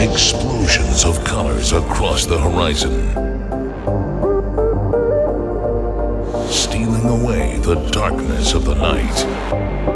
Explosions of colors across the horizon, stealing away the darkness of the night.